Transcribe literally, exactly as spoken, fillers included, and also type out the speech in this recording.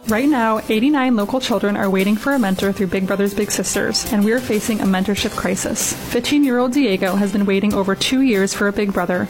Right now, eighty-nine local children are waiting for a mentor through Big Brothers Big Sisters, and we're facing a mentorship crisis. fifteen-year-old Diego has been waiting over two years for a big brother,